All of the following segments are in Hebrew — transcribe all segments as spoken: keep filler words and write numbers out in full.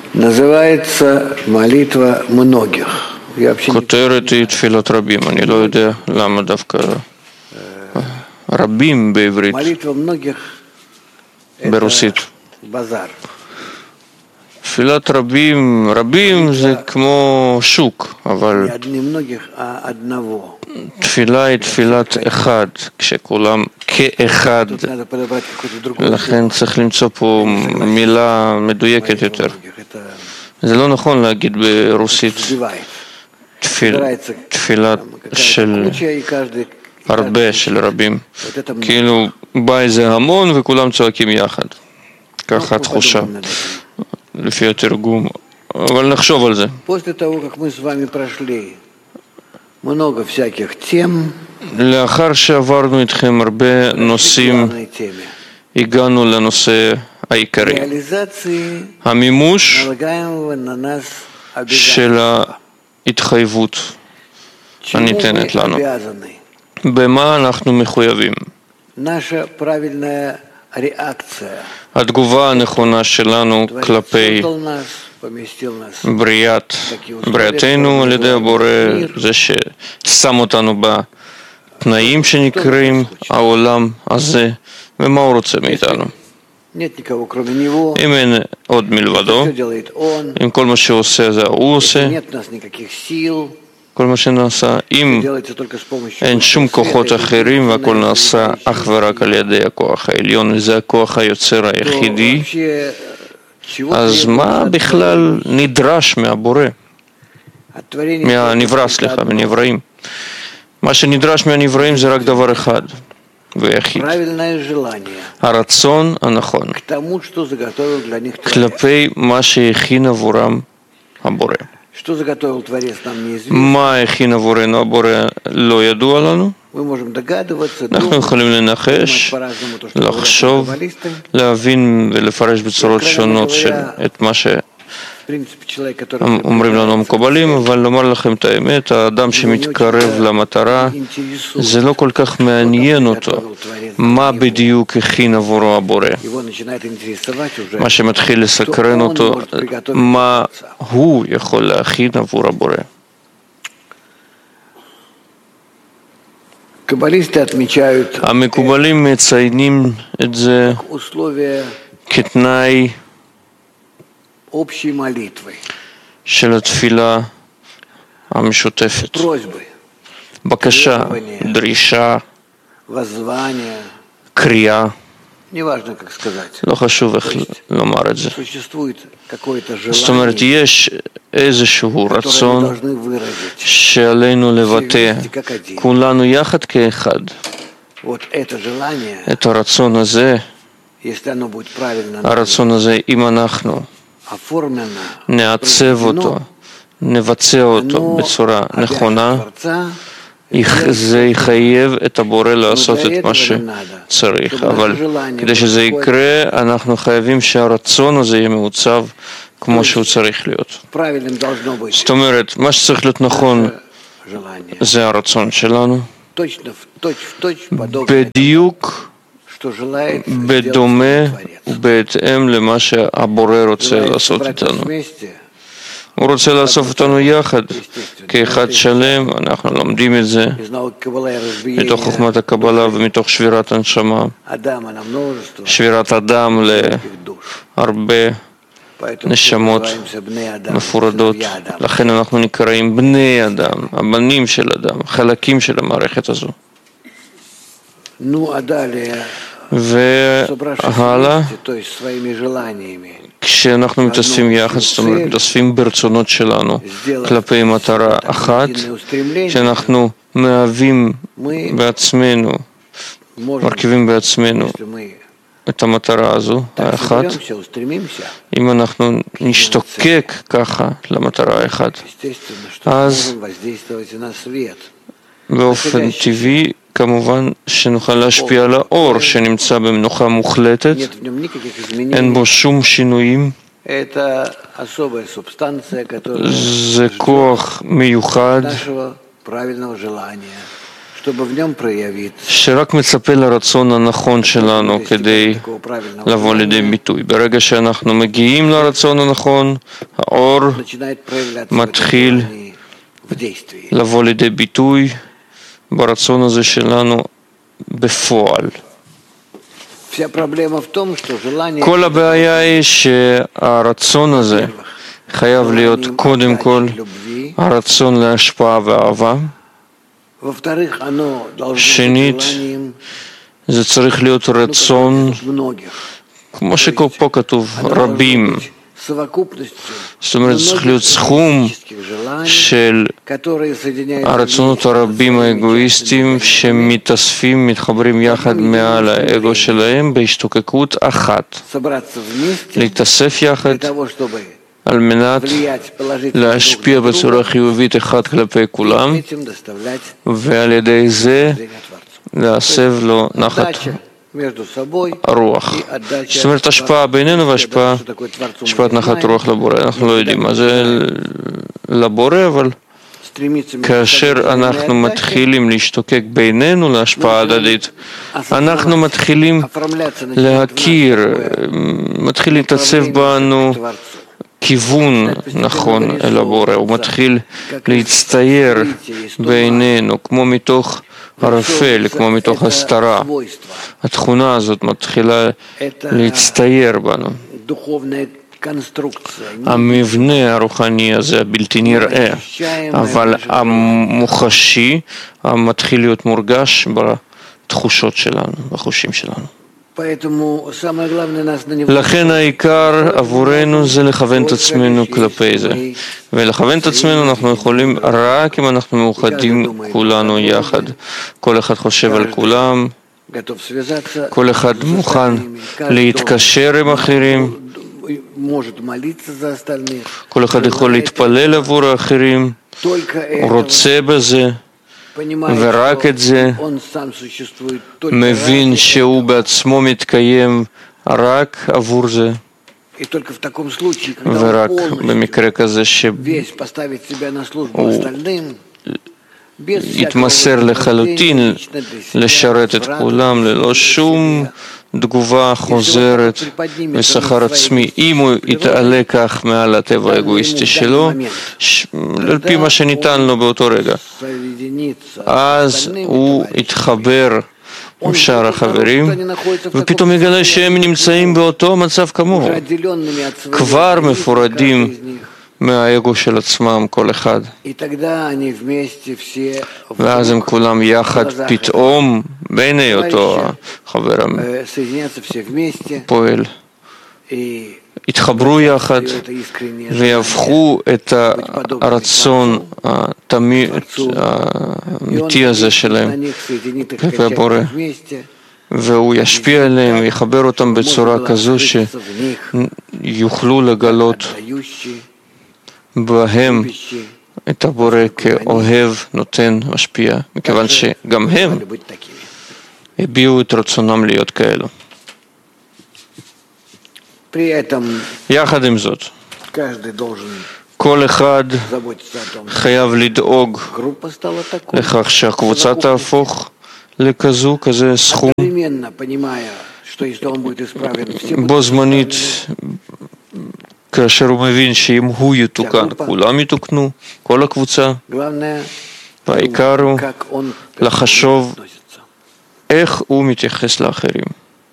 называется молитва многих. כותרת היא תפילת רבים. אני לא יודע למה דווקא רבים בעברית, ברוסית. תפילת רבים, רבים זה כמו שוק, אבל תפילה היא תפילת אחד, כשכולם כאחד. לכן צריך למצוא פה מילה מדויקת יותר. זה לא נכון להגיד ברוסית תפיל, תפילה של הרבה, של רבים. כאילו בא איזה המון וכולם צועקים יחד. ככה התחושה, לפי התרגום. אבל נחשוב על זה. לאחר שעברנו איתכם הרבה נושאים, הגענו לנושא העיקרי. המימוש של ההתחייבות הניתנת לנו. במה אנחנו מחויבים? התגובה הנכונה שלנו כלפי בריאת, בריאתנו על ידי הבורא, זה ששם אותנו בתנאים שנקראים העולם הזה, ומה הוא רוצה מאיתנו. אם אין עוד מלבדו, אם כל מה שהוא עושה זה הוא עושה, כל מה שנעשה, אם אין שום כוחות אחרים והכל נעשה אך ורק על ידי הכוח העליון, וזה הכוח היוצר היחידי, אז מה בכלל נדרש מהבורא? מהנברא, סליחה, מנבראים. מה שנדרש מהנבראים זה רק דבר אחד ויחיד. הרצון הנכון כלפי מה שהכין עבורם הבורא. מה הכין עבורנו הבורא לא ידוע לנו. אנחנו יכולים לנחש, לחשוב, להבין ולפרש בצורות שונות של את מה שאומרים לנו המקובלים, אבל לומר לכם את האמת, האדם שמתקרב למטרה, זה לא כל כך מעניין אותו מה בדיוק הכין עבורו הבורא. מה שמתחיל לסקרן אותו, מה הוא יכול להכין עבור הבורא. המקובלים מציינים את זה כתנאי של התפילה המשותפת. בקשה, דרישה, קריאה, לא חשוב איך לומר את זה. זאת אומרת, יש איזשהו רצון שעלינו לבטא כולנו יחד כאחד. את הרצון הזה, הרצון הזה, אם אנחנו נעצב אותו, נבצע אותו בצורה נכונה, זה יחייב את הבורא לעשות את מה שצריך. אבל כדי שזה יקרה, אנחנו חייבים שהרצון הזה יהיה מעוצב כמו שהוא צריך להיות. זאת אומרת, מה שצריך להיות נכון זה הרצון שלנו, בדיוק בדומה ובהתאם למה שהבורא רוצה לעשות איתנו. הוא רוצה לאסוף אותנו יחד, כאחד שלם. אנחנו לומדים את זה מתוך חוכמת הקבלה ומתוך שבירת הנשמה, שבירת אדם להרבה נשמות מפורדות. לכן אנחנו נקראים בני אדם, הבנים של אדם, חלקים של המערכת הזו. והלאה, כשאנחנו מתאספים יחד, זאת אומרת, מתאספים ברצונות שלנו כלפי מטרה אחת, שאנחנו מהווים בעצמנו, מרכיבים בעצמנו את המטרה הזו, האחת. אם אנחנו נשתוקק ככה למטרה האחת, אז באופן טבעי, כמובן שנוכל להשפיע על האור שנמצא במנוחה מוחלטת, אין בו שום שינויים, זה כוח מיוחד שרק מצפה לרצון הנכון שלנו כדי לבוא לידי ביטוי. ברגע שאנחנו מגיעים לרצון הנכון, האור מתחיל לבוא לידי ביטוי ברצון הזה שלנו בפועל. כל הבעיה היא שהרצון הזה חייב להיות קודם כל הרצון להשפעה ואהבה. שנית, זה צריך להיות רצון, כמו שפה כתוב, רבים. זאת אומרת, צריך להיות סכום של הרצונות הרבים האגואיסטיים שמתאספים, מתחברים יחד מעל האגו שלהם בהשתוקקות אחת. להתאסף יחד על מנת להשפיע בצורה חיובית אחד כלפי כולם, ועל ידי זה להסב לו נחת הרוח. זאת אומרת, השפעה בינינו והשפעה, השפעת נחת רוח לבורא. אנחנו לא יודעים מה זה לבורא, אבל כאשר אנחנו מתחילים להשתוקק בינינו להשפעה הדדית, אנחנו מתחילים להכיר, מתחיל להתעצב בנו כיוון נכון אל הבורא, הוא מתחיל להצטייר בעינינו כמו מתוך ערפל, כמו מתוך הסתרה. התכונה הזאת מתחילה להצטייר בנו. המבנה הרוחני הזה הבלתי נראה, אבל המוחשי, המתחיל להיות מורגש בתחושות שלנו, בחושים שלנו. לכן העיקר עבורנו זה לכוון את עצמנו כלפי זה, ולכוון את עצמנו אנחנו יכולים רק אם אנחנו מאוחדים כולנו יחד. כל אחד חושב על כולם, כל אחד מוכן להתקשר עם אחרים, כל אחד יכול להתפלל עבור האחרים, הוא רוצה בזה, ורק את זה מבין שהוא בעצמו מתקיים רק עבור זה, ורק במקרה כזה שהוא יתמסר לחלוטין לשרת את כולם ללא שום תגובה חוזרת ושכר עצמי. אם הוא יתעלה כך מעל הטבע האגואיסטי שלו, על פי מה שניתן לו באותו רגע, אז הוא יתחבר עם שאר החברים, ופתאום יגלה שהם נמצאים באותו מצב כמוהו, כבר מפורדים מהאגו של עצמם כל אחד, ואז הם כולם יחד פתאום בעיני אותו החבר הפועל יתחברו יחד ויהפכו את הרצון האמיתי הזה שלהם כלפי הבורא, והוא ישפיע עליהם ויחבר אותם בצורה כזו שיוכלו לגלות בהם את הבורא כאוהב, נותן, משפיע, מכיוון שגם הם הביעו את רצונם להיות כאלו. יחד עם זאת, כל אחד חייב לדאוג לכך שהקבוצה תהפוך לכזו, כזה סכום, בו זמנית, כאשר הוא מבין שאם הוא יתוקן, כולם יתוקנו, כל הקבוצה, והעיקר הוא לחשוב איך הוא מתייחס לאחרים.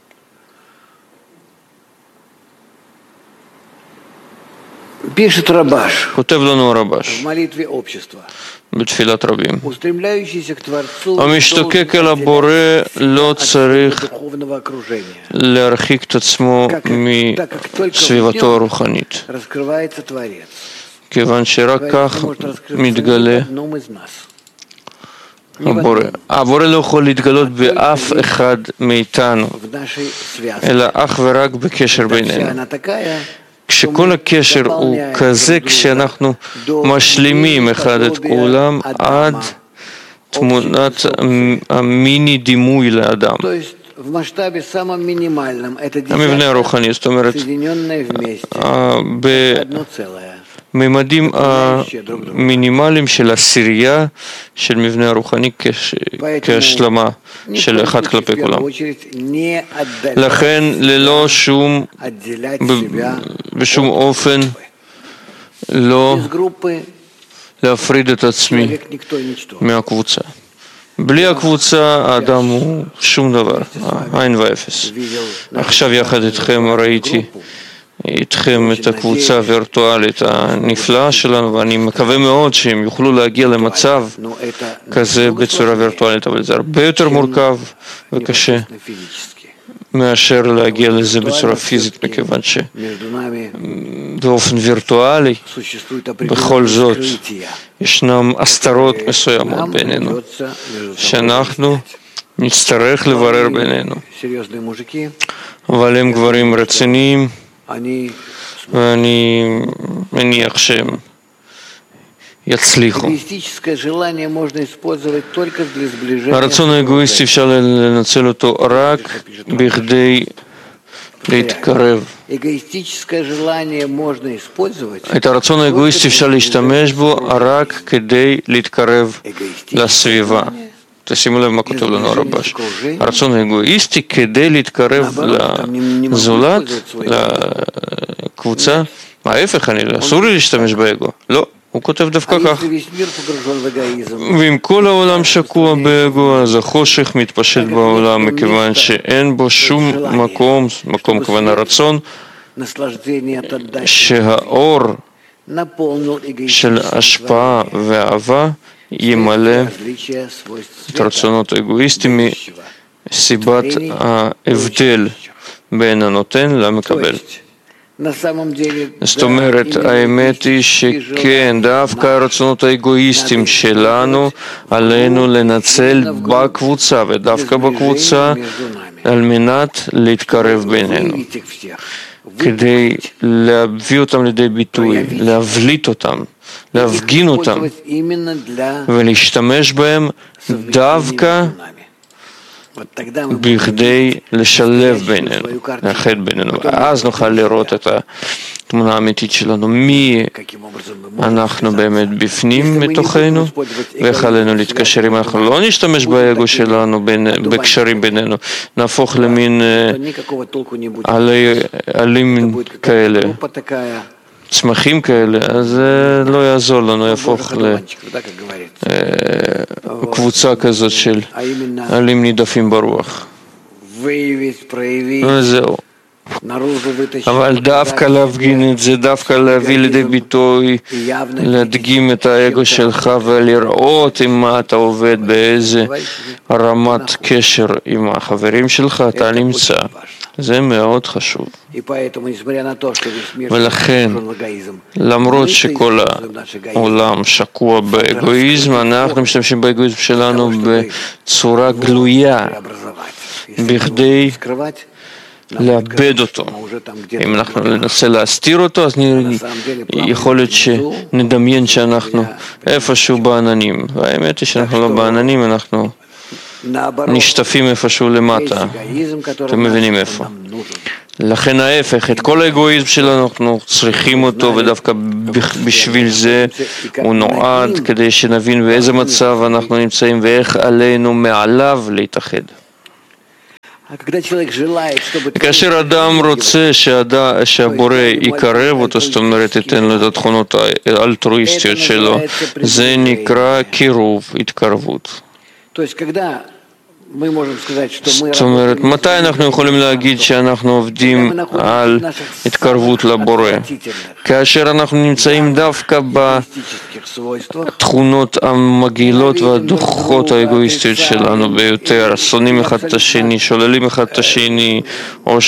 כותב לנו הרבש בתפילת רבים, המשתוקק אל הבורא לא צריך להרחיק את עצמו מסביבתו הרוחנית, כיוון שרק כך מתגלה הבורא. הבורא לא יכול להתגלות באף אחד מאיתנו, אלא אך ורק בקשר בינינו. כשכל הקשר הוא כזה, כשאנחנו משלימים אחד את כולם עד תמונת המיני דימוי לאדם, המבנה הרוחני, זאת אומרת ממדים המינימליים של עשירייה של מבנה הרוחני כהשלמה של אחד כלפי כולם. לכן ללא שום, בשום אופן לא להפריד את עצמי מהקבוצה. בלי הקבוצה האדם הוא שום דבר, עין ואפס. עכשיו יחד איתכם ראיתי איתכם את הקבוצה הווירטואלית הנפלאה שלנו, ואני מקווה מאוד שהם יוכלו להגיע למצב כזה בצורה וירטואלית, אבל זה הרבה יותר מורכב וקשה מאשר להגיע לזה בצורה פיזית, מכיוון שבאופן וירטואלי בכל זאת ישנם הסתרות מסוימות בינינו שאנחנו נצטרך לברר בינינו, אבל הם גברים רציניים ואני מניח שהם יצליחו. הרצון האגואיסטי אפשר לנצל אותו רק בכדי להתקרב. את הרצון האגואיסטי אפשר להשתמש בו רק כדי להתקרב לסביבה. תשימו לב מה כותב לנו הרבש. הרצון האגואיסטי כדי להתקרב לזולת, לקבוצה, ההפך, אסור לי להשתמש באגו. לא. הוא כותב דווקא כך. ואם כל העולם שקוע באגו, אז החושך מתפשט בעולם, מכיוון שאין בו שום מקום, מקום כוון הרצון, שהאור של השפעה ואהבה ימלא את הרצונות האגואיסטיים מסיבת ההבדל בין הנותן למקבל. זאת אומרת, האמת היא שכן, דווקא הרצונות האגואיסטיים שלנו עלינו לנצל בקבוצה, ודווקא בקבוצה על מנת להתקרב בינינו, כדי להביא אותם לידי ביטוי, להבליט אותם, להפגין אותם ולהשתמש בהם דווקא בכדי לשלב בינינו, לאחד בינינו, ואז נוכל לראות את התמונה האמיתית שלנו, מי אנחנו באמת בפנים מתוכנו, ואיך עלינו להתקשר. אם אנחנו לא נשתמש באגו שלנו, בקשרים בינינו, נהפוך למין עלים כאלה, צמחים כאלה, אז זה לא יעזור לנו, יהפוך לקבוצה כזאת של עלים נידפים ברוח. וזהו. אבל דווקא להפגין את זה, דווקא להביא לידי ביטוי, להדגים את האגו שלך ולראות עם מה אתה עובד, באיזה רמת קשר עם החברים שלך אתה נמצא. זה מאוד חשוב. ולכן, למרות שכל העולם שקוע באגואיזם, אנחנו משתמשים באגואיזם שלנו בצורה גלויה, בכדי לאבד אותו. אם אנחנו ננסה להסתיר אותו, אז יכול להיות שנדמיין שאנחנו איפשהו בעננים. והאמת היא שאנחנו לא בעננים, אנחנו נשטפים איפשהו למטה. אתם מבינים איפה. לכן ההפך, את כל האגואיזם שלנו אנחנו צריכים אותו, ודווקא בשביל זה הוא נועד, כדי שנבין באיזה מצב אנחנו נמצאים ואיך עלינו מעליו להתאחד. כאשר אדם רוצה שהבורא יקרב אותו, זאת אומרת ייתן לו את התכונות האלטרואיסטיות שלו, זה נקרא קירוב, התקרבות. זאת אומרת, מתי אנחנו יכולים להגיד שאנחנו עובדים על התקרבות לבורא? כאשר אנחנו נמצאים דווקא בתכונות המגעילות והדוחות האגואיסטיות שלנו ביותר, שונאים אחד את השני, שוללים אחד את השני, או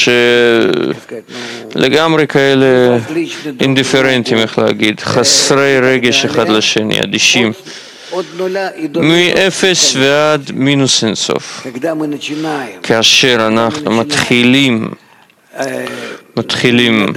שלגמרי כאלה אינדיפרנטים, איך להגיד, חסרי רגש אחד לשני, אדישים. מאפס ועד מינוס אינסוף. כאשר אנחנו מתחילים מתחילים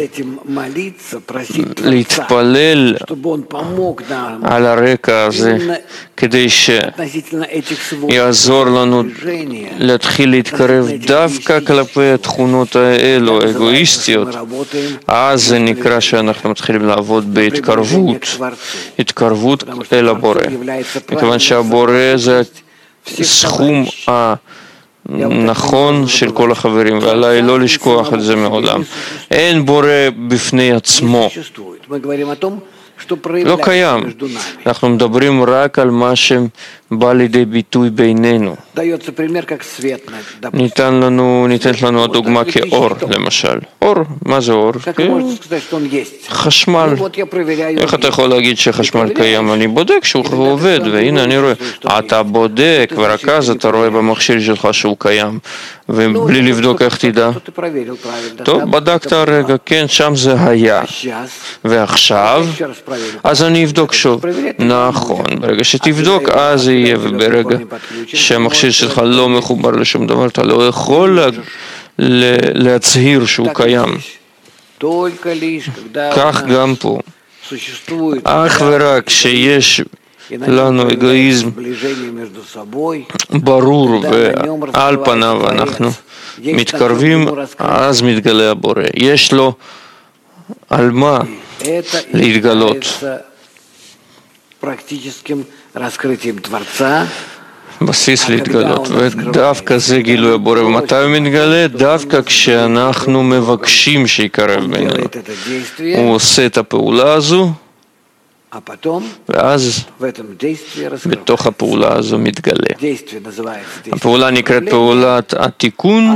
להתפלל על הרקע הזה כדי שיעזור לנו להתחיל להתקרב דווקא כלפי התכונות האלו, האגואיסטיות, אז זה נקרא שאנחנו מתחילים לעבוד בהתקרבות, התקרבות אל הבורא, מכיוון שהבורא זה סכום ה... נכון של כל החברים, ועליי לא לשכוח את זה מעולם. אין בורא בפני עצמו, לא קיים. אנחנו מדברים רק על מה שבא לידי ביטוי בינינו. ניתן לנו, ניתנת לנו הדוגמה כאור, למשל. אור, מה זה אור? חשמל. איך אתה יכול להגיד שחשמל קיים? אני בודק שהוא עובד, והנה אני רואה. אתה בודק, ורק אז אתה רואה במכשיר שלך שהוא קיים, ובלי לבדוק איך תדע. טוב, בדקת הרגע, כן, שם זה היה. ועכשיו, אז אני אבדוק שוב. נכון, ברגע שתבדוק, אז זה יהיה, וברגע שהמכשיר שלך לא מחובר לשום דבר, אתה לא יכול להצהיר שהוא קיים. כך גם פה. אך ורק שיש לנו אגואיזם ברור ועל פניו אנחנו מתקרבים, אז מתגלה הבורא. יש לו על מה להתגלות. בסיס להתגלות, ודווקא זה גילוי הבורא. ומתי הוא מתגלה? דווקא כשאנחנו מבקשים שיקרב בינינו. הוא עושה את הפעולה הזו, ואז בתוך הפעולה הזו מתגלה. הפעולה נקראת פעולת התיקון,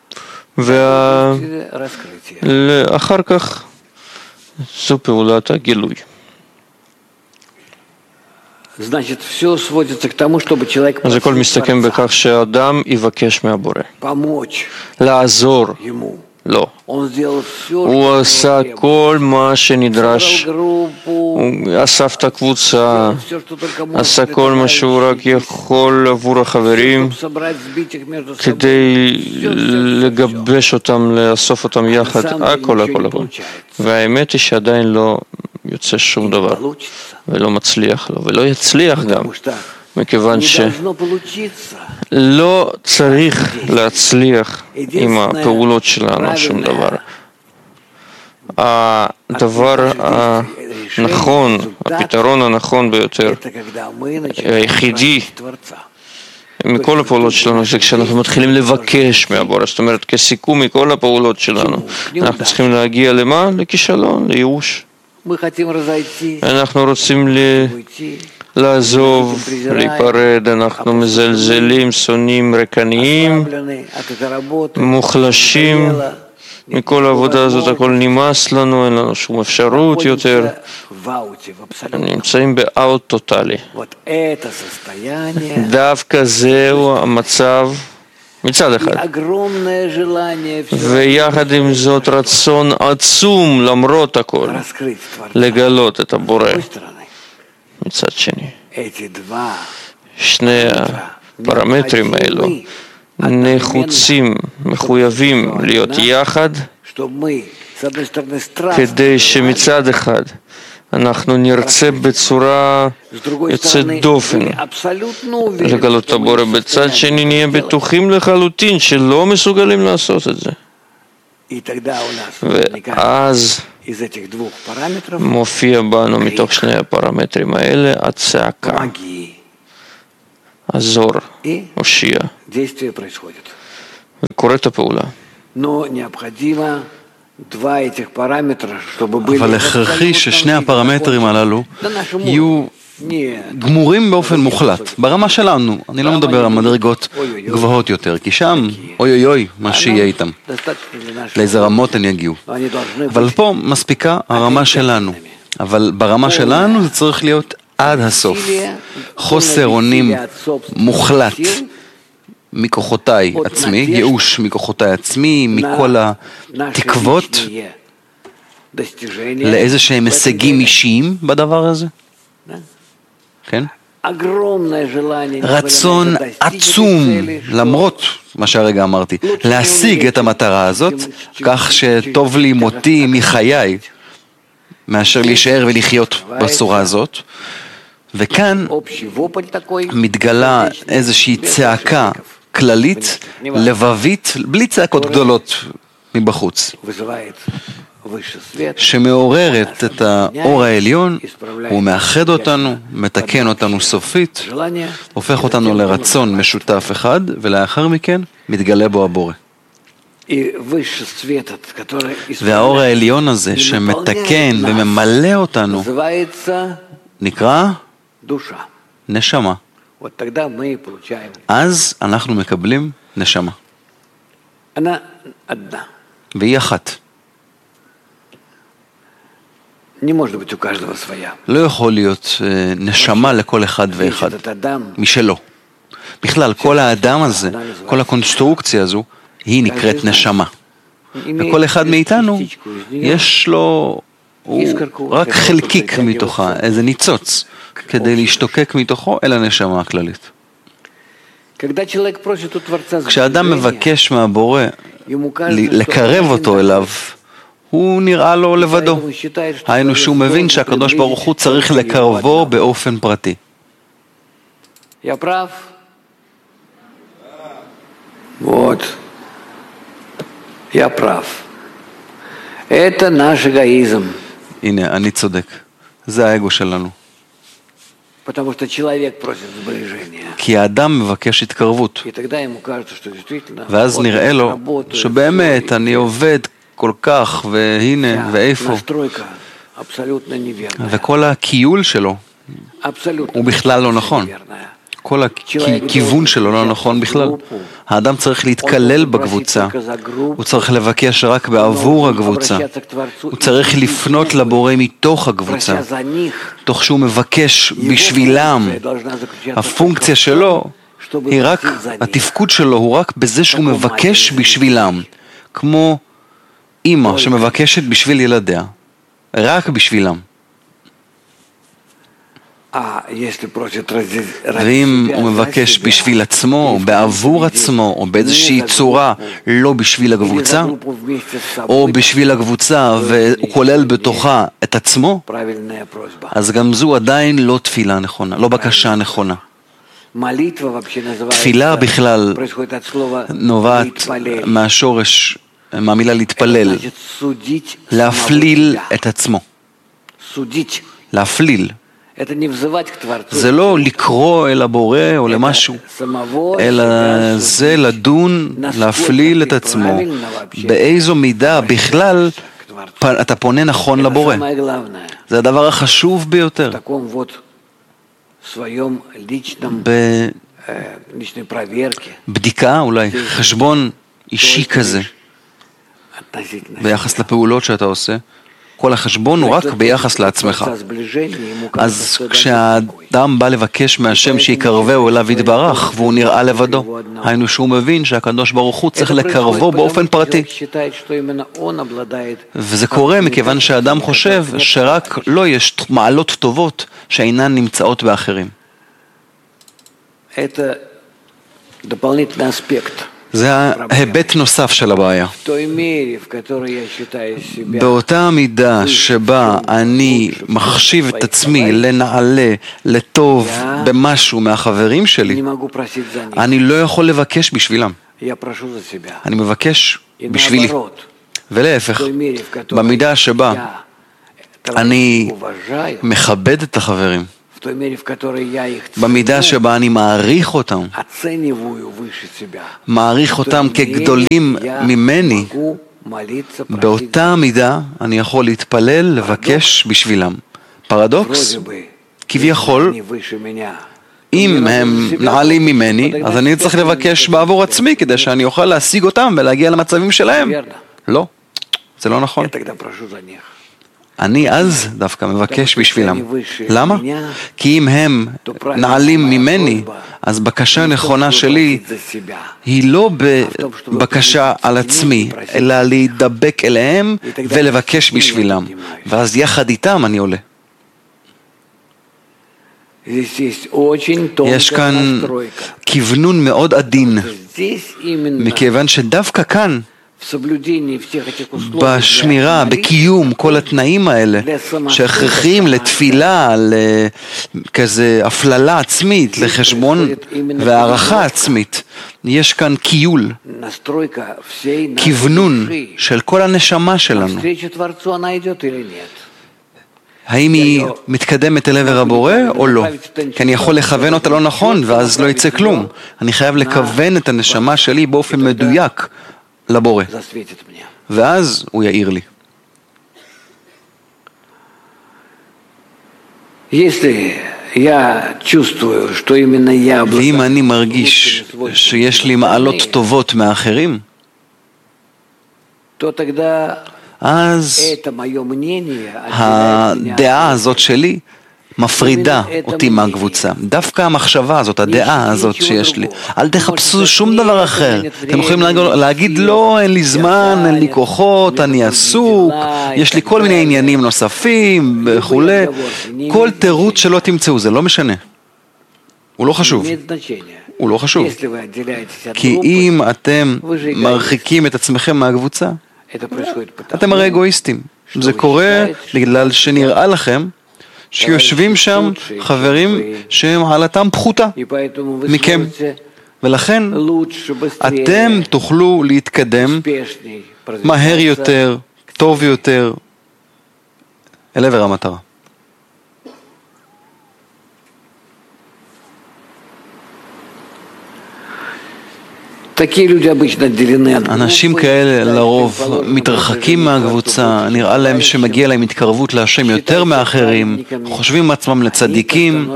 ואחר כך זו פעולת הגילוי. אז הכל מסתכם בכך שהאדם יבקש מהבורא לעזור. לא. הוא עשה כל מה שנדרש, הוא אסף את הקבוצה, עשה כל מה שהוא רק יכול עבור החברים כדי לגבש אותם, לאסוף אותם יחד, הכל הכל הכל. והאמת היא שעדיין לא יוצא שום דבר, ולא מצליח לו, ולא יצליח גם. מכיוון שלא צריך להצליח עם הפעולות שלנו שום דבר. הדבר הנכון, הפתרון הנכון ביותר, היחידי מכל הפעולות שלנו, זה כשאנחנו מתחילים לבקש מהבורא, זאת אומרת כסיכום מכל הפעולות שלנו, אנחנו צריכים להגיע למה? לכישלון, לייאוש. אנחנו רוצים ל... לעזוב, להיפרד, אנחנו מזלזלים, שונאים, רקניים, מוחלשים, מכל העבודה הזאת הכל נמאס לנו, אין לנו שום אפשרות יותר, נמצאים באאוט טוטלי. דווקא זהו המצב מצד אחד, ויחד עם זאת רצון עצום למרות הכל לגלות את הבורא. מצד שני, שני הפרמטרים האלו נחוצים, מחויבים להיות יחד, כדי שמצד אחד אנחנו נרצה בצורה יוצאת דופן לגלות את הבורא, בצד שני נהיה בטוחים לחלוטין שלא מסוגלים לעשות את זה. ואז מופיע בנו מתוך שני הפרמטרים האלה הצעקה, הזור, הושיע, וקוראת הפעולה. אבל הכרחי ששני הפרמטרים הללו יהיו גמורים באופן מוחלט, ברמה שלנו. אני לא מדבר על מדרגות גבוהות יותר, כי שם, אוי אוי אוי, מה שיהיה איתם. לאיזה רמות הן יגיעו. אבל פה מספיקה הרמה שלנו. אבל ברמה שלנו זה צריך להיות עד הסוף. חוסר אונים מוחלט מכוחותיי עצמי, ייאוש מכוחותיי עצמי, מכל התקוות לאיזה שהם הישגים אישיים בדבר הזה. כן? רצון עצום, למרות מה שהרגע אמרתי, להשיג את המטרה הזאת, כך שטוב לי מותי מחיי, מאשר להישאר ולחיות בצורה הזאת. וכאן מתגלה איזושהי צעקה כללית, לבבית, בלי צעקות גדולות מבחוץ, שמעוררת את האור העליון, הוא מאחד אותנו, מתקן אותנו סופית, הופך אותנו לרצון משותף אחד, ולאחר מכן מתגלה בו הבורא. והאור העליון הזה שמתקן וממלא אותנו נקרא נשמה. אז אנחנו מקבלים נשמה. והיא אחת. לא יכול להיות נשמה לכל אחד ואחד משלו. בכלל, כל האדם הזה, כל הקונסטרוקציה הזו, היא נקראת נשמה. וכל אחד מאיתנו יש לו, הוא רק חלקיק מתוכה, איזה ניצוץ, כדי להשתוקק מתוכו אל הנשמה הכללית. כשאדם מבקש מהבורא לקרב אותו אליו, הוא נראה לו לבדו. היינו שהוא מבין שהקדוש ברוך הוא צריך לקרבו באופן פרטי. Вот. Я прав. Это наш эгоизм. הנה, אני צודק. זה האגו שלנו. Потому что человек просит сближения. כי האדם מבקש התקרבות. И тогда ему кажется, что действительно. ואז נראה לו שבאמת אני עובד כל כך, והנה, ואיפה. וכל הכיול שלו הוא בכלל לא נכון. כל הכיוון שלו לא נכון בכלל. האדם צריך להתקלל בקבוצה, הוא צריך לבקש רק בעבור הקבוצה, הוא צריך לפנות לבורא מתוך הקבוצה, תוך שהוא מבקש בשבילם. הפונקציה שלו היא רק, התפקוד שלו הוא רק בזה שהוא מבקש בשבילם, כמו אמא שמבקשת בשביל ילדיה, רק בשבילם. ואם הוא מבקש בשביל עצמו, בעבור עצמו, או באיזושהי צורה, לא בשביל הקבוצה, או בשביל הקבוצה והוא כולל בתוכה את עצמו, אז גם זו עדיין לא תפילה נכונה, לא בקשה נכונה. תפילה בכלל נובעת מהשורש, מהמילה להתפלל, להפליל את עצמו. להפליל. זה לא לקרוא אל הבורא או למשהו, אלא זה לדון, להפליל את עצמו. באיזו מידה בכלל אתה פונה נכון לבורא. זה הדבר החשוב ביותר. בבדיקה, אולי חשבון אישי כזה, ביחס לפעולות שאתה עושה. כל החשבון הוא רק ביחס לעצמך. אז כשהאדם בא לבקש מהשם שיקרבהו אליו יתברך, והוא נראה לבדו, היינו שהוא מבין שהקדוש ברוך הוא צריך לקרבו באופן פרטי. וזה קורה מכיוון שהאדם חושב שרק לא יש מעלות טובות שאינן נמצאות באחרים. זה ההיבט נוסף של הבעיה. באותה מידה שבה אני מחשיב את עצמי לנעלה, לטוב במשהו מהחברים שלי, אני לא יכול לבקש בשבילם. אני מבקש בשבילי. ולהפך, במידה שבה אני מכבד את החברים, במידה שבה אני מעריך אותם, מעריך אותם כגדולים ממני, באותה מידה אני יכול להתפלל, לבקש בשבילם. פרדוקס? כביכול, אם הם נעלים ממני, אז אני צריך לבקש בעבור עצמי, כדי שאני אוכל להשיג אותם ולהגיע למצבים שלהם. לא, זה לא נכון. אני אז דווקא מבקש בשבילם. למה? כי אם הם נעלים ממני, אז בקשה נכונה שלי היא לא בבקשה על עצמי, אלא להידבק אליהם ולבקש בשבילם. ואז יחד איתם אני עולה. יש כאן כיוונון מאוד עדין, מכיוון שדווקא כאן, בשמירה, בקיום כל התנאים האלה שהכרחיים לתפילה, לכזה הפללה עצמית, לחשבון והערכה עצמית, יש כאן קיול, כיוונון של כל הנשמה שלנו. האם היא מתקדמת אל עבר הבורא או לא? כי אני יכול לכוון אותה לא נכון ואז לא יצא כלום. אני חייב לכוון את הנשמה שלי באופן מדויק לבורא. ואז הוא יאיר לי. ואם אני מרגיש שיש לי מעלות טובות מאחרים, אז הדעה הזאת שלי מפרידה אותי מהקבוצה. דווקא המחשבה הזאת, הדעה הזאת שיש לי. אל תחפשו שום דבר אחר. אתם יכולים להגיד, לא, אין לי זמן, אין לי כוחות, אני עסוק, יש לי כל מיני עניינים נוספים וכו'. כל תירוץ שלא תמצאו, זה לא משנה. הוא לא חשוב. הוא לא חשוב. כי אם אתם מרחיקים את עצמכם מהקבוצה, אתם הרי אגואיסטים. זה קורה בגלל שנראה לכם שיושבים שם חברים שהם העלתם פחותה מכם, ולכן אתם תוכלו להתקדם מהר יותר, טוב יותר, אל עבר המטרה. אנשים כאלה לרוב מתרחקים מהקבוצה, נראה להם שמגיע להם התקרבות להשם יותר מאחרים, חושבים עצמם לצדיקים,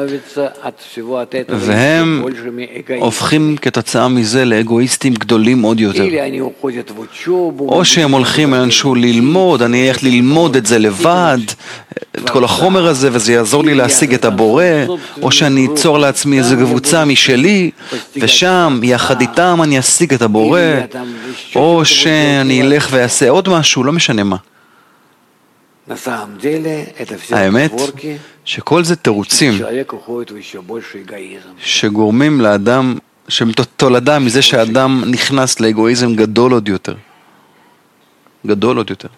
והם הופכים כתוצאה מזה לאגואיסטים גדולים עוד יותר. או שהם הולכים לאנשהו ללמוד, אני הולך ללמוד את זה לבד, את כל החומר הזה, וזה יעזור לי להשיג את הבורא, או שאני אצור לעצמי איזו קבוצה משלי, ושם יחד איתם אני אשיג את הבורא, או שאני אלך ויעשה עוד משהו, לא משנה מה. האמת שכל זה תירוצים שגורמים לאדם, שהם תולדה מזה שהאדם נכנס לאגואיזם גדול עוד יותר. גדול עוד יותר.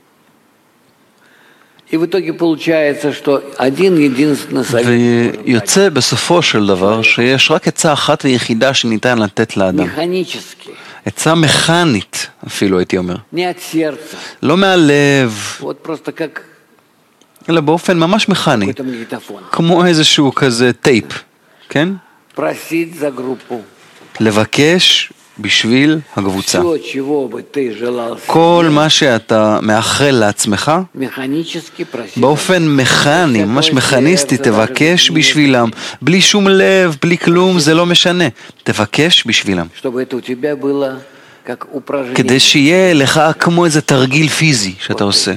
ויוצא בסופו של דבר שיש רק עצה אחת ויחידה שניתן לתת לאדם. עצה מכנית אפילו הייתי אומר. לא מהלב, אלא באופן ממש מכני. כמו איזשהו כזה טייפ, כן? לבקש בשביל הקבוצה. כל מה שאתה מאחל לעצמך, באופן מכני, ממש מכניסטי, תבקש בשבילם, בלי שום לב, בלי כלום, זה לא משנה. תבקש בשבילם. כדי שיהיה לך כמו איזה תרגיל פיזי שאתה עושה.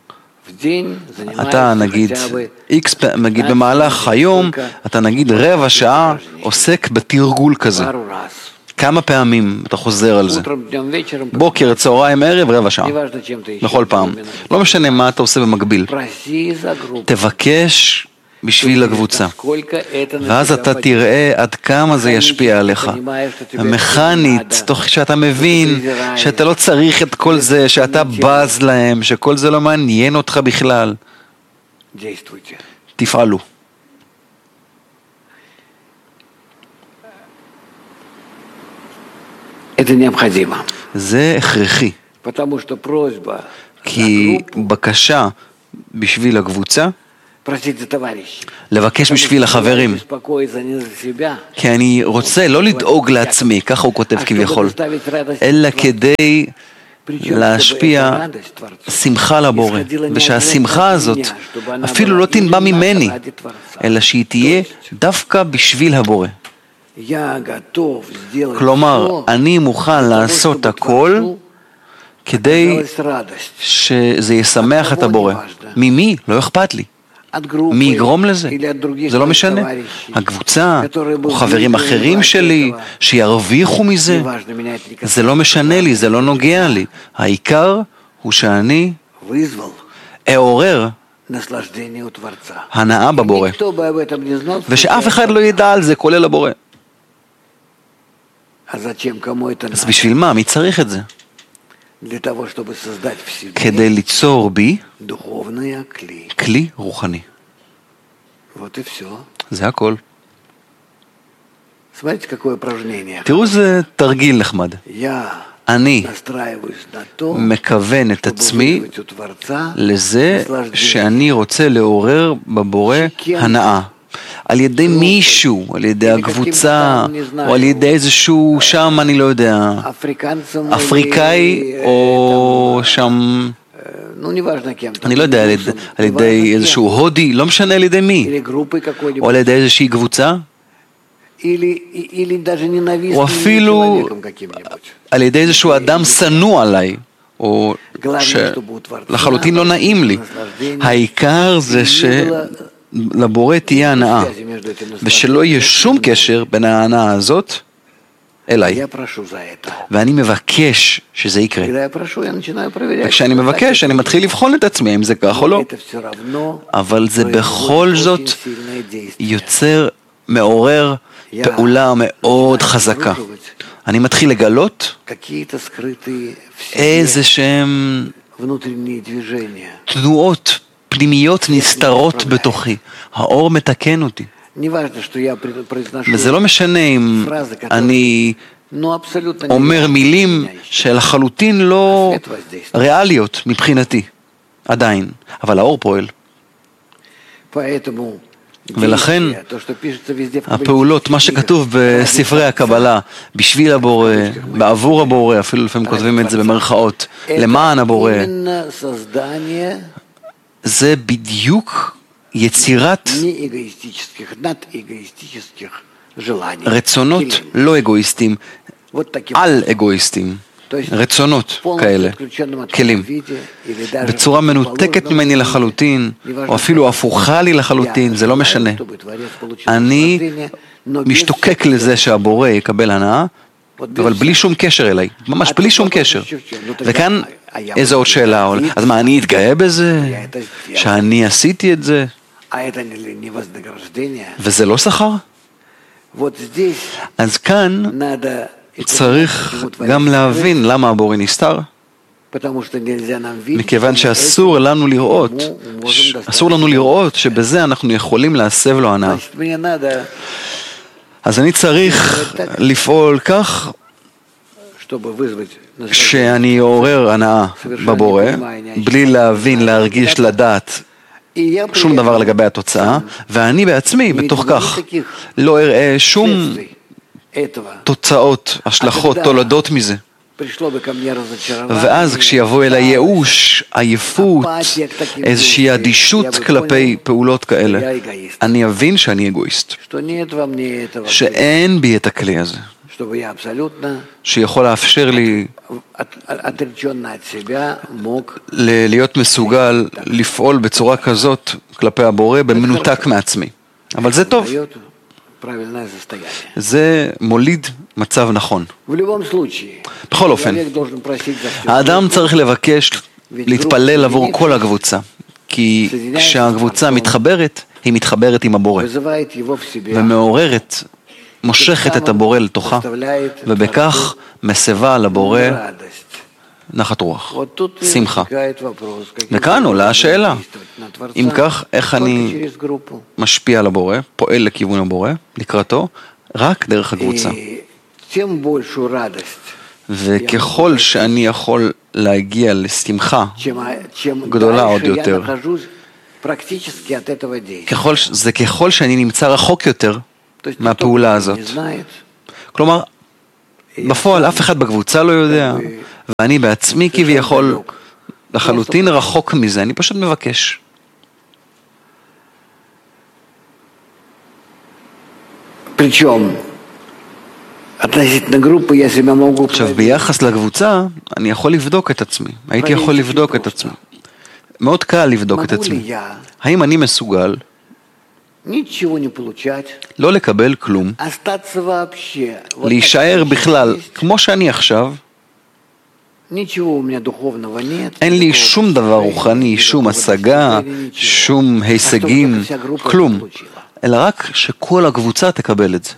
אתה נגיד, X, נגיד במהלך היום, אתה נגיד רבע שעה עוסק בתרגול כזה. כמה פעמים אתה חוזר על זה? בוקר, צהריים, ערב, רבע שעה. בכל פעם. לא משנה מה אתה עושה במקביל. תבקש בשביל הקבוצה. ואז אתה תראה עד כמה זה ישפיע עליך. המכנית, תוך שאתה מבין שאתה לא צריך את כל זה, שאתה בז להם, שכל זה לא מעניין אותך בכלל. תפעלו. זה הכרחי, כי בקשה בשביל הקבוצה, לבקש בשביל החברים, כי אני רוצה לא לדאוג לעצמי, ככה הוא כותב כביכול, אלא כדי להשפיע שמחה לבורא, ושהשמחה הזאת אפילו לא תנבע ממני, אלא שהיא תהיה דווקא בשביל הבורא. כלומר, אני מוכן לעשות הכל כדי שזה ישמח את הבורא. ממי? לא אכפת לי. מי יגרום לזה? זה לא משנה. הקבוצה, או חברים אחרים שלי, שירוויחו מזה, זה לא משנה לי, זה לא נוגע לי. העיקר הוא שאני אעורר הנאה בבורא, ושאף אחד לא ידע על זה, כולל הבורא. אז בשביל מה? מי צריך את זה? כדי ליצור בי כלי רוחני. זה הכל. תראו, זה תרגיל נחמד. אני מכוון את עצמי לזה שאני רוצה לעורר בבורא הנאה. על ידי מישהו, על ידי הקבוצה, או על ידי איזשהו שם, אני לא יודע, אפריקאי, או שם, אני לא יודע, על ידי איזשהו הודי, לא משנה על ידי מי, או על ידי איזושהי קבוצה, או אפילו על ידי איזשהו אדם שנוא עליי, או שלחלוטין לא נעים לי. העיקר זה שלבורא תהיה הנאה, ושלא יהיה שום קשר בין ההנאה הזאת אליי. ואני מבקש שזה יקרה. וכשאני מבקש, אני מתחיל לבחון את עצמי, אם זה כך או לא. אבל זה בכל זאת יוצר, מעורר פעולה מאוד חזקה. אני מתחיל לגלות איזה שהם תנועות פנימיות נסתרות בתוכי. האור מתקן אותי. וזה לא משנה אם אני אומר מילים שלחלוטין לא ריאליות מבחינתי, עדיין, אבל האור פועל. ולכן הפעולות, מה שכתוב בספרי הקבלה, בשביל הבורא, בעבור הבורא, אפילו לפעמים כותבים את זה במרכאות, למען הבורא, זה בדיוק יצירת רצונות לא אגואיסטים, על אגואיסטים, רצונות כאלה, כלים, בצורה מנותקת ממני לחלוטין, או אפילו הפוכה לי לחלוטין, זה לא משנה. אני משתוקק לזה שהבורא יקבל הנאה, אבל בלי שום קשר אליי, ממש בלי שום קשר. וכאן איזו עוד שאלה, אז מה, אני אתגאה בזה? שאני עשיתי את זה? וזה לא שכר? אז כאן צריך גם להבין למה הבורא נסתר. מכיוון שאסור לנו לראות, אסור לנו לראות שבזה אנחנו יכולים להסב לו הנאה. אז אני צריך לפעול כך שאני אעורר הנאה בבורא, בלי להבין, להרגיש, לדעת שום דבר לגבי התוצאה, ואני בעצמי בתוך כך לא אראה שום תוצאות, השלכות, תולדות מזה. ואז כשיבוא אל הייאוש, עייפות, איזושהי אדישות כלפי פעולות כאלה, אני אבין שאני אגואיסט, שאין בי את הכלי הזה, שיכול לאפשר לי להיות מסוגל לפעול בצורה כזאת כלפי הבורא במנותק מעצמי. אבל זה טוב. זה מוליד מצב נכון. בכל אופן, האדם צריך לבקש להתפלל עבור כל הקבוצה, כי כשהקבוצה מתחברת, היא מתחברת עם הבורא, ומעוררת, מושכת את הבורא לתוכה, ובכך מסבה לבורא נחת רוח, שמחה. וכאן עולה השאלה, אם כך, איך אני משפיע על הבורא, פועל לכיוון הבורא, לקראתו, רק דרך הקבוצה. וככל שאני יכול להגיע לשמחה גדולה עוד יותר, ככל, זה ככל שאני נמצא רחוק יותר מהפעולה הזאת. כלומר, בפועל אף אחד בקבוצה לא יודע, ואני בעצמי כביכול לחלוטין רחוק מזה, אני פשוט מבקש. עכשיו, ביחס לקבוצה, אני יכול לבדוק את עצמי. הייתי יכול לבדוק את עצמי. מאוד קל לבדוק את עצמי. האם אני מסוגל לא לקבל כלום, להישאר בכלל כמו שאני עכשיו, אין לי שום דבר רוחני, שום השגה, שום הישגים, כלום, אלא רק שכל הקבוצה תקבל את זה.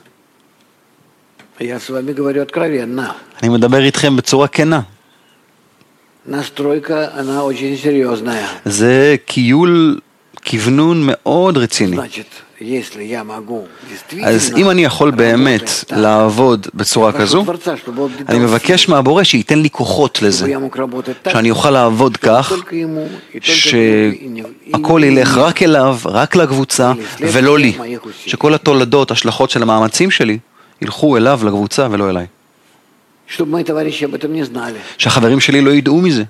אני מדבר איתכם בצורה כנה. זה קיול, כיוונון מאוד רציני. אז אם אני יכול באמת לעבוד בצורה כזו, אני מבקש מהבורא שייתן לי כוחות לזה, שאני אוכל לעבוד כך שהכל ילך רק אליו, רק לקבוצה ולא לי, שכל התולדות, השלכות של המאמצים שלי ילכו אליו, לקבוצה ולא אליי, שהחברים שלי לא ידעו מזה.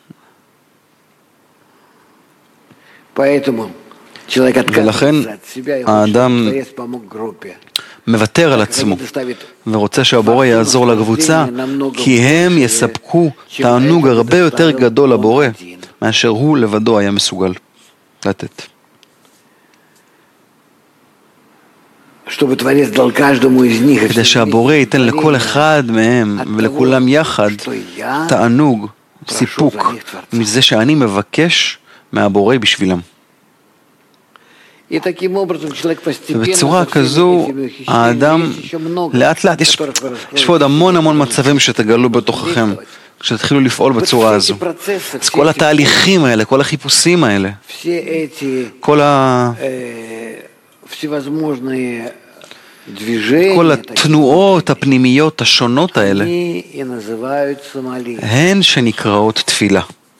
ולכן האדם מוותר על עצמו ורוצה שהבורא יעזור לקבוצה, כי הם יספקו תענוג הרבה יותר גדול לבורא מאשר הוא לבדו היה מסוגל לתת. כדי שהבורא ייתן לכל אחד מהם ולכולם יחד תענוג, סיפוק מזה שאני מבקש מהבורא בשבילם. ובצורה כזו האדם לאט לאט, יש, יש פה עוד המון המון מצבים שתגלו בתוככם כשתתחילו לפעול בצורה הזו. אז כל התהליכים האלה, כל החיפושים האלה, כל ה... כל התנועות הפנימיות השונות האלה הן שנקראות תפילה.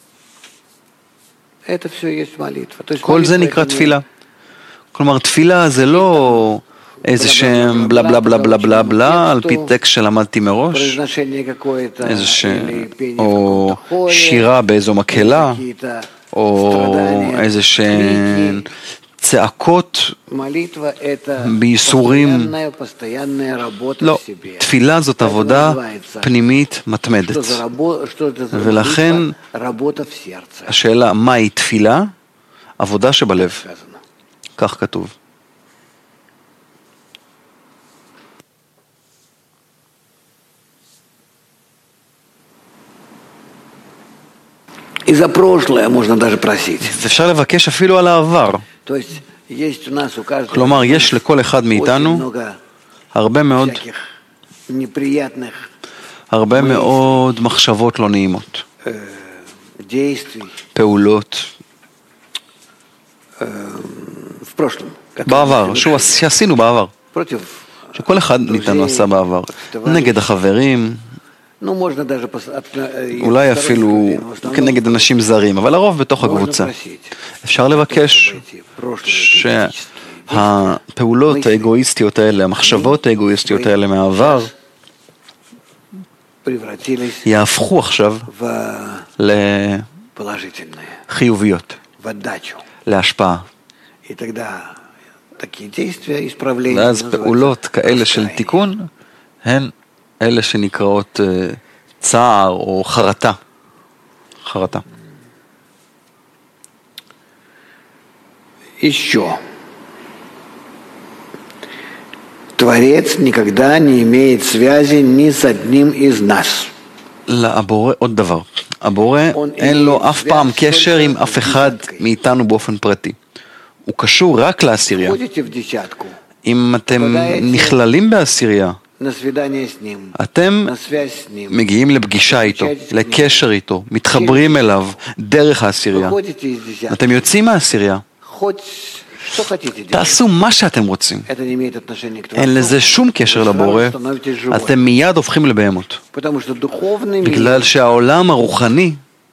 כל זה נקרא תפילה. כלומר, תפילה זה לא איזה שם בלה בלה בלה בלה בלה בלה על פי טקסט שלמדתי מראש, איזה שם, או שירה באיזו מקהלה, או איזה שם צעקות בייסורים. לא, תפילה זאת עבודה פנימית מתמדת. ולכן השאלה מהי תפילה? עבודה שבלב. כך כתוב. И за прошлое можно даже просить. אפשר לבקש אפילו על העבר. כלומר, יש לכל אחד מאיתנו הרבה מאוד הרבה מאוד מחשבות לא נעימות, פעולות בעבר, שעשינו בעבר, שכל אחד מאיתנו עשה בעבר, נגד החברים, אולי אפילו כנגד אנשים זרים, אבל הרוב בתוך הקבוצה. אפשר לבקש שהפעולות האגואיסטיות האלה, המחשבות האגואיסטיות האלה מהעבר, יהפכו עכשיו לחיוביות, להשפעה. ואז פעולות כאלה של תיקון הן אלה שנקראות צער או חרטה. חרטה. Еще. Творец никогда не имеет связи ни с одним из нас. לבורא עוד דבר. הבורא אין לו אף פעם קשר עם אף אחד מאיתנו באופן פרטי. הוא קשור רק לעשירייה. אם אתם נכללים בעשירייה, אתם מגיעים לפגישה איתו, לקשר איתו, מתחברים אליו דרך העשירייה. אתם יוצאים מהעשירייה, תעשו מה שאתם רוצים. אין לזה שום קשר לבורא, אתם מיד הופכים לבהמות. בגלל שהעולם הרוחני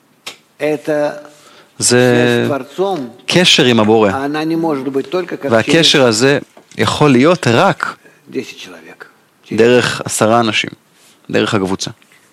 זה קשר עם הבורא, והקשר הזה יכול להיות רק דרך עשרה אנשים, דרך הקבוצה.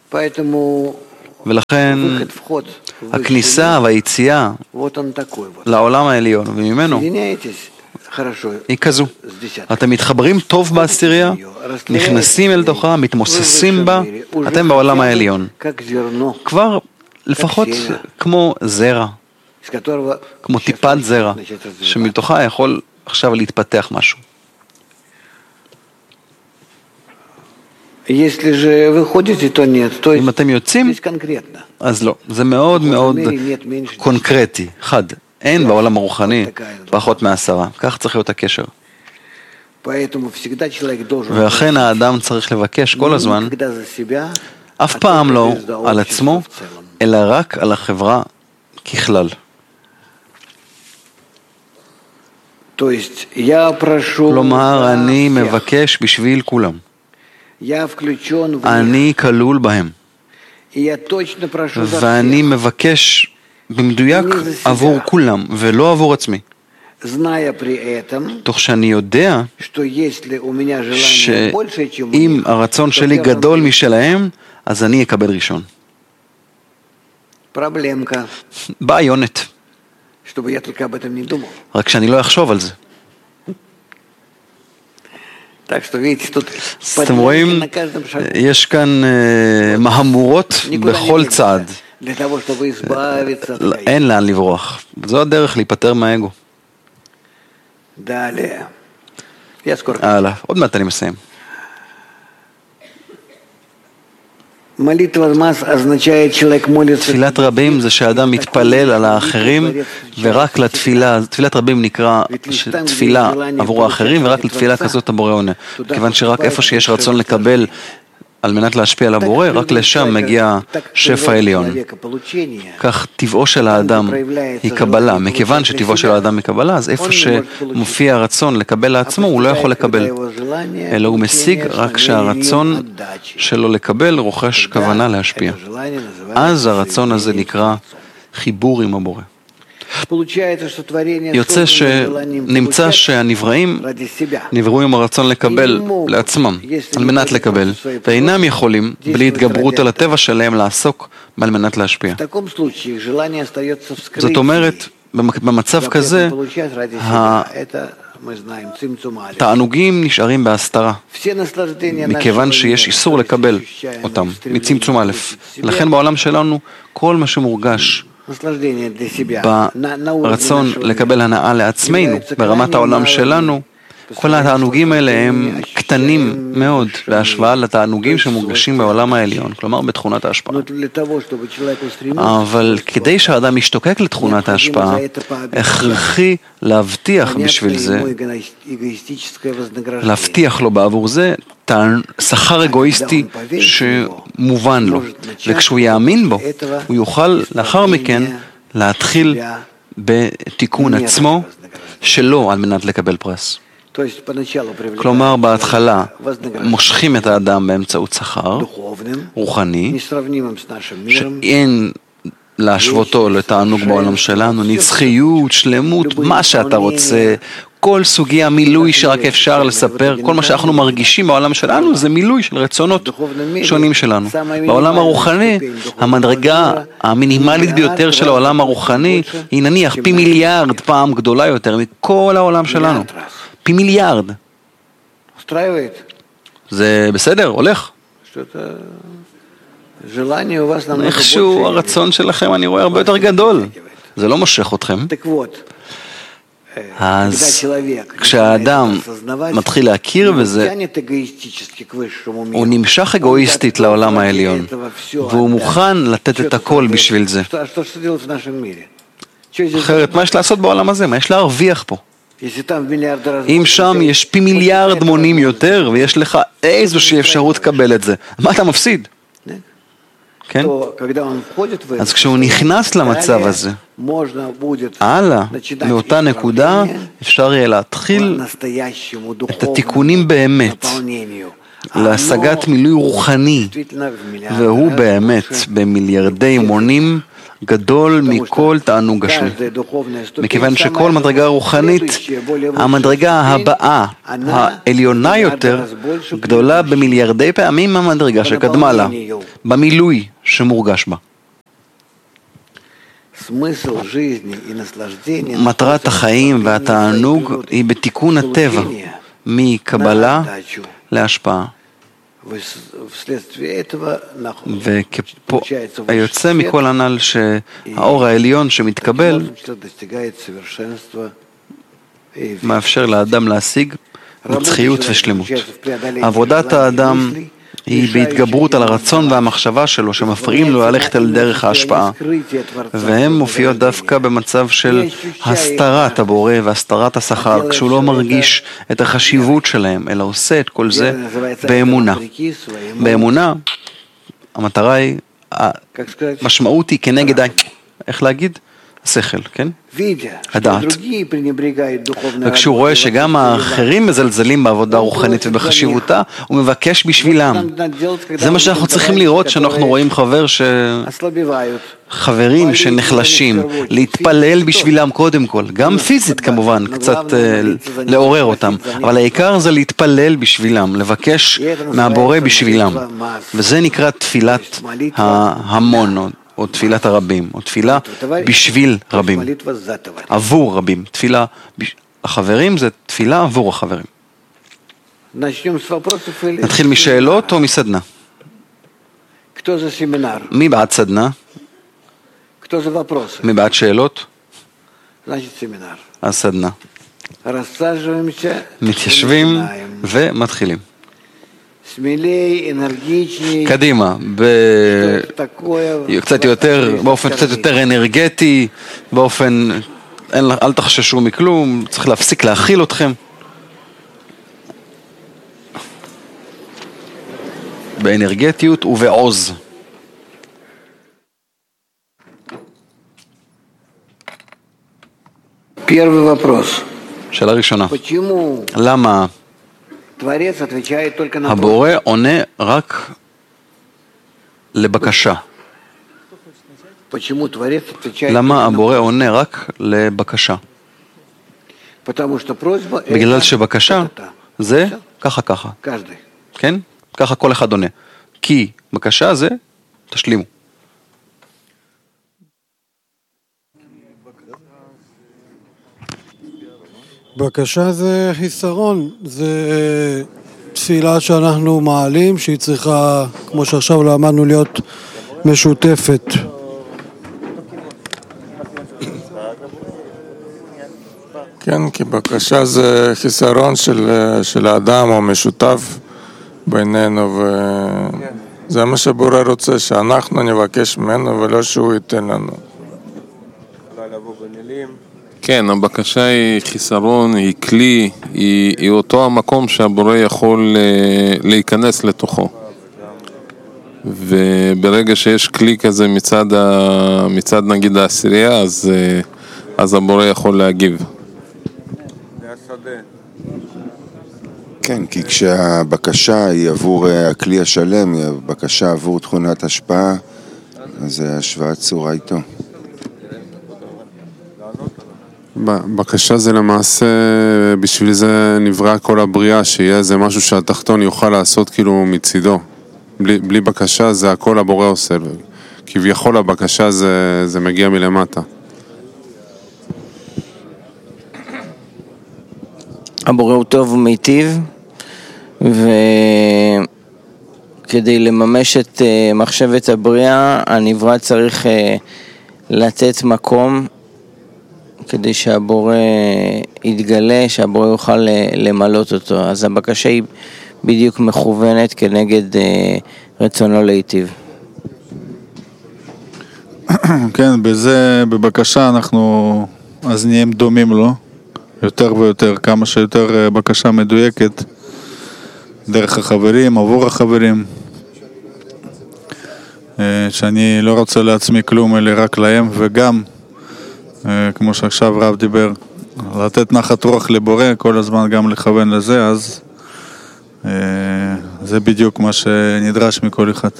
ולכן הכניסה והיציאה לעולם העליון וממנו היא כזו. אתם מתחברים טוב בעשירייה, נכנסים אל תוכה, מתמוססים בה, אתם בעולם העליון. כבר לפחות כמו זרע, כמו טיפת זרע, שמתוכה יכול עכשיו להתפתח משהו. אם אתם יוצאים, אז לא. זה מאוד מאוד קונקרטי. חד. אין בעולם הרוחני פחות מעשרה. כך צריך להיות הקשר. ואכן האדם צריך לבקש כל הזמן, אף פעם לא על עצמו, אלא רק על החברה ככלל. כלומר, אני מבקש בשביל כולם. אני כלול בהם. ואני מבקש במדויק עבור כולם, ולא עבור עצמי. תוך שאני יודע שאם הרצון שלי גדול משלהם, אז אני אקבל ראשון. בעיונת. רק שאני לא אחשוב על זה. אז אתם רואים, יש כאן מהמורות בכל צעד. אין לאן לברוח. זו הדרך להיפטר מהאגו. הלאה, עוד מעט אני מסיים. תפילת רבים זה שאדם מתפלל על האחרים ורק לתפילה, תפילת רבים נקרא תפילה עבור האחרים ורק לתפילה כזאת הבורא עונה. כיוון שרק איפה שיש רצון לקבל על מנת להשפיע על הבורא, רק לשם מגיע שפע עליון. כך טבעו של האדם היא קבלה. מכיוון שטבעו של האדם היא קבלה, אז איפה שמופיע הרצון לקבל לעצמו, הוא לא יכול לקבל. אלא הוא משיג רק שהרצון שלו לקבל רוכש כוונה להשפיע. אז הרצון הזה נקרא חיבור עם הבורא. יוצא שנמצא שהנבראים נבראו עם הרצון לקבל לעצמם, על מנת לקבל, ואינם יכולים, בלי התגברות על הטבע שלהם, לעסוק על מנת להשפיע. זאת אומרת, במצב כזה, התענוגים נשארים בהסתרה, מכיוון שיש איסור לקבל אותם, מצמצום א'. לכן בעולם שלנו, כל מה שמורגש ברצון לקבל הנאה לעצמנו, ברמת העולם שלנו, כל התענוגים האלה הם קטנים מאוד בהשוואה לתענוגים שמורגשים בעולם העליון, כלומר בתכונת ההשפעה. אבל כדי שהאדם ישתוקק לתכונת ההשפעה, הכרחי להבטיח בשביל זה, להבטיח לו בעבור זה, שכר אגואיסטי שמובן לו, וכשהוא יאמין בו, הוא יוכל לאחר מכן להתחיל בתיקון עצמו שלו על מנת לקבל פרס. כלומר, בהתחלה מושכים את האדם באמצעות שכר רוחני, שאין להשוותו לתענוג בעולם שלנו, נצחיות, שלמות, מה שאתה רוצה, כל סוגי המילוי שרק אפשר לספר, כל מה שאנחנו מרגישים בעולם שלנו זה מילוי של רצונות שונים שלנו. בעולם הרוחני, המדרגה המינימלית ביותר של העולם הרוחני היא נניח פי מיליארד פעם גדולה יותר מכל העולם שלנו. פי מיליארד. זה בסדר, הולך. איכשהו הרצון שלכם אני רואה הרבה יותר גדול. זה לא מושך אתכם. אז כשהאדם מתחיל להכיר בזה, הוא נמשך אגואיסטית לעולם העליון, והוא מוכן לתת את הכל בשביל זה. אחרת, מה יש לעשות בעולם הזה? מה יש להרוויח פה? אם שם יש פי מיליארד מונים יותר, ויש לך איזושהי אפשרות לקבל את זה, מה אתה מפסיד? כן? אז כשהוא נכנס למצב הזה, הלאה, מאותה נקודה אפשר יהיה להתחיל את התיקונים באמת, להשגת מילוי רוחני, והוא באמת במיליארדי מונים גדול מכל תענוג גשמי. מכיוון שכל מדרגה רוחנית, המדרגה הבאה, העליונה יותר, גדולה במיליארדי פעמים מהמדרגה שקדמה לה, במילוי שמורגש בה. מטרת החיים והתענוג היא בתיקון הטבע, מקבלה להשפעה. והיוצא מכל הנ"ל שהאור העליון שמתקבל מאפשר לאדם להשיג נצחיות ושלמות. עבודת האדם היא בהתגברות על הרצון והמחשבה שלו שמפריעים לו ללכת על דרך ההשפעה, והן מופיעות דווקא במצב של הסתרת הבורא והסתרת השכר, כשהוא לא מרגיש את החשיבות שלהם, אלא עושה את כל זה באמונה. באמונה המטרה היא, המשמעות היא כנגד, איך להגיד? השכל, כן? הדעת. וכשהוא רואה שגם האחרים מזלזלים בעבודה רוחנית ובחשיבותה, הוא מבקש בשבילם. זה מה שאנחנו צריכים לראות שאנחנו רואים חבר ש... חברים שנחלשים, להתפלל בשבילם קודם כל, גם פיזית כמובן, קצת לעורר אותם, אבל העיקר זה להתפלל בשבילם, לבקש מהבורא בשבילם, וזה נקרא תפילת ההמון, או תפילת הרבים, או תפילה בשביל רבים, עבור רבים. תפילה, החברים זה תפילה עבור החברים. נתחיל משאלות או מסדנה? מי בעד סדנה? מי בעד שאלות? אז סדנה. מתיישבים ומתחילים. קדימה, קצת יותר, באופן קצת יותר אנרגטי, באופן, אל תחששו מכלום, צריך להפסיק להכיל אתכם. באנרגטיות ובעוז. שאלה ראשונה. למה הבורא עונה רק לבקשה? למה הבורא עונה רק לבקשה? בגלל שבקשה זה ככה ככה. כן? ככה כל אחד עונה. כי בקשה זה תשלימו. בקשה זה חיסרון, זה תפילה שאנחנו מעלים, שהיא צריכה, כמו שעכשיו למדנו, להיות משותפת. כן, כי בקשה זה חיסרון של, של האדם או משותף בינינו, וזה מה שבורא רוצה, שאנחנו נבקש ממנו ולא שהוא ייתן לנו. כן, הבקשה היא חיסרון, היא כלי, היא, היא אותו המקום שהבורא יכול להיכנס לתוכו. וברגע שיש כלי כזה מצד, ה, מצד נגיד העשירייה, אז, אז הבורא יכול להגיב. כן, כי כשהבקשה היא עבור הכלי השלם, היא הבקשה עבור תכונת השפעה, אז זה השוואת צורה איתו. בקשה זה למעשה, בשביל זה נברא כל הבריאה, שיהיה איזה משהו שהתחתון יוכל לעשות כאילו מצידו. בלי, בלי בקשה זה הכל הבורא עושה. כביכול הבקשה זה, זה מגיע מלמטה. הבורא הוא טוב ומיטיב, וכדי לממש את מחשבת הבריאה, הנברא צריך לתת מקום כדי שהבורא יתגלה, שהבורא יוכל למלות אותו. אז הבקשה היא בדיוק מכוונת כנגד רצונו להיטיב. כן, בזה, בבקשה אנחנו אז נהיים דומים לו, יותר ויותר, כמה שיותר בקשה מדויקת, דרך החברים, עבור החברים, שאני לא רוצה לעצמי כלום, אלא רק להם, וגם כמו שעכשיו רב דיבר, לתת נחת רוח לבורא, כל הזמן גם לכוון לזה, אז זה בדיוק מה שנדרש מכל אחד.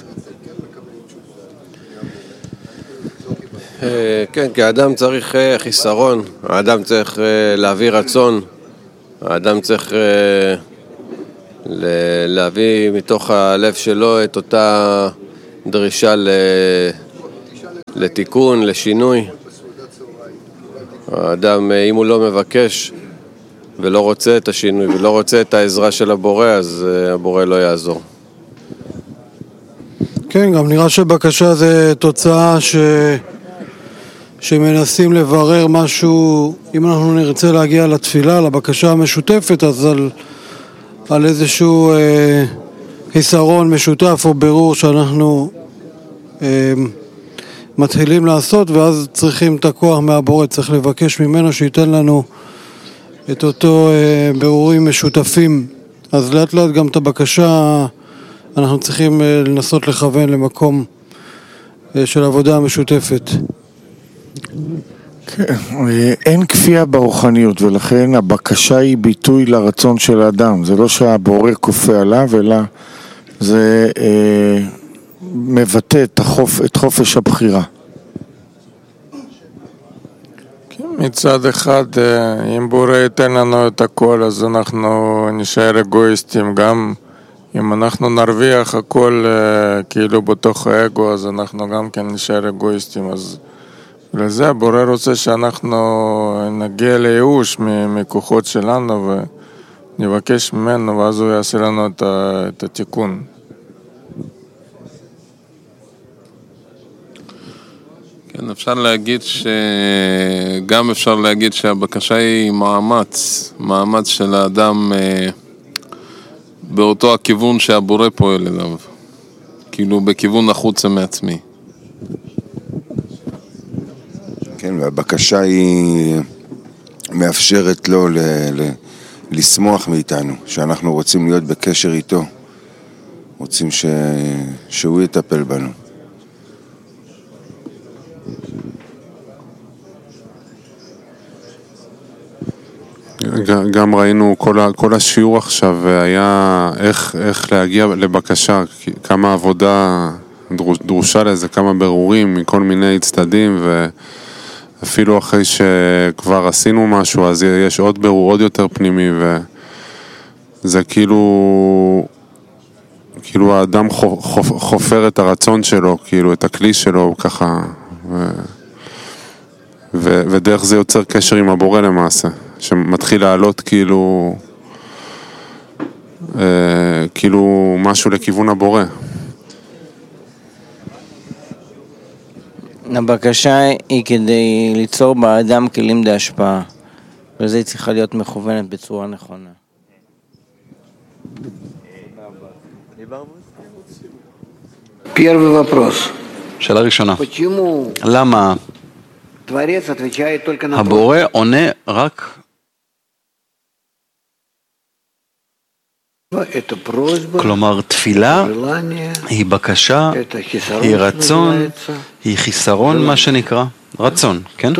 כן, כי האדם צריך חיסרון, האדם צריך להביא רצון, האדם צריך להביא מתוך הלב שלו את אותה דרישה לתיקון, לשינוי. האדם, אם הוא לא מבקש ולא רוצה את השינוי ולא רוצה את העזרה של הבורא, אז הבורא לא יעזור. כן, גם נראה שבקשה זה תוצאה ש... שמנסים לברר משהו, אם אנחנו נרצה להגיע לתפילה, לבקשה המשותפת, אז על, על איזשהו אה, חיסרון משותף או ברור שאנחנו אה, מתחילים לעשות, ואז צריכים את הכוח מהבורא, צריך לבקש ממנו שייתן לנו את אותו אה, ברורים משותפים. אז לאט לאט גם את הבקשה אנחנו צריכים אה, לנסות לכוון למקום אה, של עבודה משותפת. כן, אין כפייה ברוחניות, ולכן הבקשה היא ביטוי לרצון של האדם. זה לא שהבורא כופה עליו, אלא זה אה, מבטא את, החופ, את חופש הבחירה. מצד אחד, אם בורא ייתן לנו את הכל, אז אנחנו נשאר אגואיסטים. גם אם אנחנו נרוויח הכל כאילו בתוך האגו, אז אנחנו גם כן נשאר אגואיסטים. אז לזה הבורא רוצה שאנחנו נגיע לייאוש מכוחות שלנו ונבקש ממנו, ואז הוא יעשה לנו את התיקון. כן, אפשר להגיד ש... גם אפשר להגיד שהבקשה היא מאמץ, מאמץ של האדם באותו הכיוון שהבורא פועל אליו, כאילו בכיוון החוצה מעצמי. כן, והבקשה היא מאפשרת לו ל... ל... לשמוח מאיתנו, שאנחנו רוצים להיות בקשר איתו, רוצים ש... שהוא יטפל בנו. גם ראינו כל, ה, כל השיעור עכשיו היה איך, איך להגיע לבקשה, כמה עבודה דרוש, דרושה לזה, כמה ברורים מכל מיני צדדים, ואפילו אחרי שכבר עשינו משהו אז יש עוד ברור עוד יותר פנימי, וזה כאילו כאילו האדם חופ, חופר את הרצון שלו, כאילו את הכלי שלו ככה, ו, ו, ודרך זה יוצר קשר עם הבורא למעשה, שמתחיל לעלות כאילו אה, כאילו משהו לכיוון הבורא. הבקשה היא כדי ליצור באדם כלים להשפעה, וזה היא צריכה להיות מכוונת בצורה נכונה. Первый вопрос. שאלה ראשונה. למה הבורא עונה רק כלומר תפילה היא בקשה, היא רצון, היא חיסרון, מה שנקרא רצון, כן?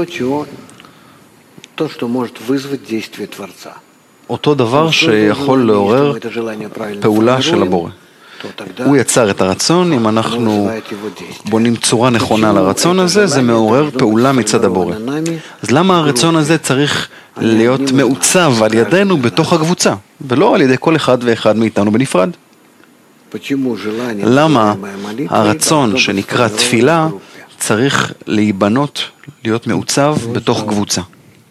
אותו דבר שיכול לעורר פעולה של הבורא. הוא יצר את הרצון, אם אנחנו בונים צורה נכונה לרצון הזה, זה מעורר פעולה מצד הבורא. אז למה הרצון הזה צריך להיות מעוצב על ידינו בתוך הקבוצה, ולא על ידי כל אחד ואחד מאיתנו בנפרד? למה הרצון שנקרא תפילה צריך להיבנות, להיות מעוצב בתוך קבוצה?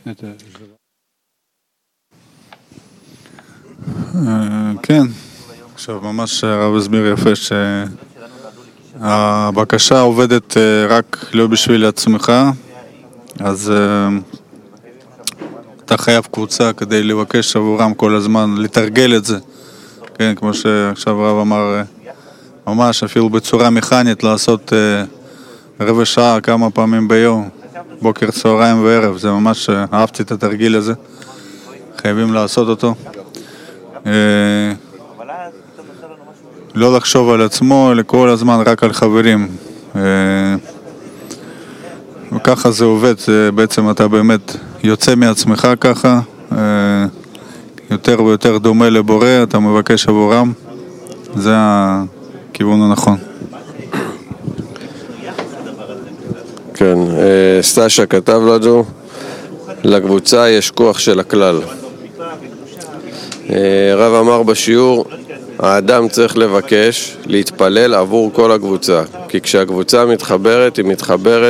כן. עכשיו ממש הרב הסביר יפה שהבקשה עובדת רק לא בשביל עצמך, אז אתה חייב קבוצה כדי לבקש עבורם כל הזמן, לתרגל את זה, כן, כמו שעכשיו הרב אמר, ממש אפילו בצורה מכנית לעשות רבע שעה כמה פעמים ביום, בוקר, צהריים וערב, זה ממש אהבתי את התרגיל הזה, חייבים לעשות אותו. לא לחשוב על עצמו, אלא כל הזמן רק על חברים. וככה זה עובד, בעצם אתה באמת יוצא מעצמך ככה, יותר ויותר דומה לבורא, אתה מבקש עבורם, זה הכיוון הנכון. כן, סטאשה כתב לנו, לקבוצה יש כוח של הכלל. רב אמר בשיעור, האדם צריך לבקש, להתפלל עבור כל הקבוצה, כי כשהקבוצה מתחברת, היא מתחברת